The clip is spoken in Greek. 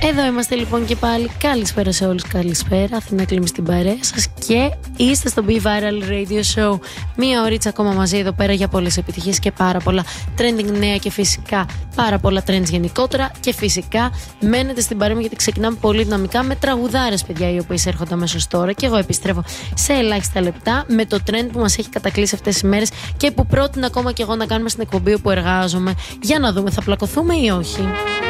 Εδώ είμαστε λοιπόν και πάλι. Καλησπέρα σε όλους, καλησπέρα. Αθηνά Κλίμη στην παρέα σας και είστε στο Be Viral Radio Show. Μία ωρίτσα ακόμα μαζί εδώ πέρα για πολλές επιτυχίες και πάρα πολλά trending νέα και φυσικά πάρα πολλά trends γενικότερα. Και φυσικά μένετε στην παρέα μου γιατί ξεκινάμε πολύ δυναμικά με τραγουδάρες, παιδιά, οι οποίες έρχονται αμέσως τώρα. Και εγώ επιστρέφω σε ελάχιστα λεπτά με το trend που μας έχει κατακλείσει αυτές τις μέρες και που πρότεινα ακόμα και εγώ να κάνουμε στην εκπομπή όπου εργάζομαι. Για να δούμε, θα πλακωθούμε ή όχι.